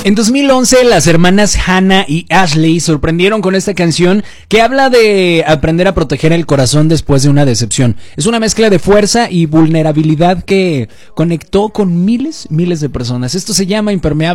En 2011, las hermanas Hannah y Ashley sorprendieron con esta canción que habla de aprender a proteger el corazón después de una decepción. Es una mezcla de fuerza y vulnerabilidad que conectó con miles de personas. Esto se llama Impermeable.